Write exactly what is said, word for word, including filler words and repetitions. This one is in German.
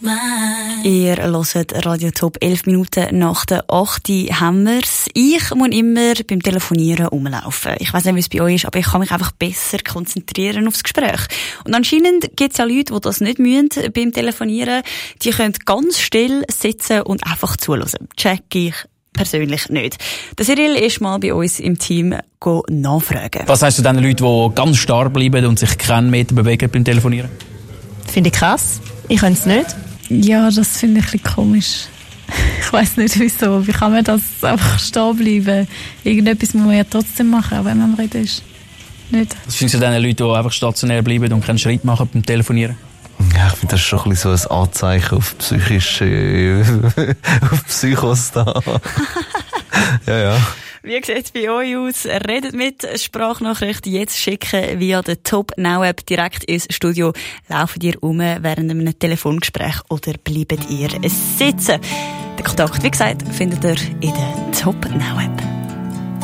Ihr hört Radio Top, elf Minuten nach der acht haben wir's. Ich muss immer beim Telefonieren rumlaufen. Ich weiss nicht, wie es bei euch ist, aber ich kann mich einfach besser konzentrieren aufs Gespräch. Und anscheinend gibt es ja Leute, die das nicht müssen beim Telefonieren. Die können ganz still sitzen und einfach zuhören. Check ich persönlich nicht. Der Cyril ist mal bei uns im Team nachfragen. Was sagst du den Leuten, die ganz starr bleiben und sich keinen Meter bewegen beim Telefonieren? Finde ich krass. Ich könnte es nicht. Ja, das finde ich ein bisschen komisch. Ich weiss nicht wieso. Wie kann man das einfach stehen bleiben? Irgendetwas muss man ja trotzdem machen, auch wenn man am Reden ist. Nicht. Was findest du den Leuten, die einfach stationär bleiben und keinen Schritt machen beim Telefonieren? Ja, ich finde, das ist schon ein bisschen so ein Anzeichen auf psychische, auf Psychos da. Ja, ja. Wie sieht es bei euch aus? Redet mit, Sprachnachricht jetzt schicken via der Top Now App direkt ins Studio. Laufen ihr um während einem Telefongespräch oder bleibt ihr sitzen? Den Kontakt, wie gesagt, findet ihr in der Top Now App.